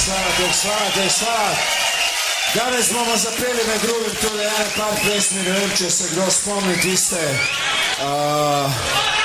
slat. Danes bomo zapeli med drugim tudi par pesmi, ne vem, če se kdo spomni tiste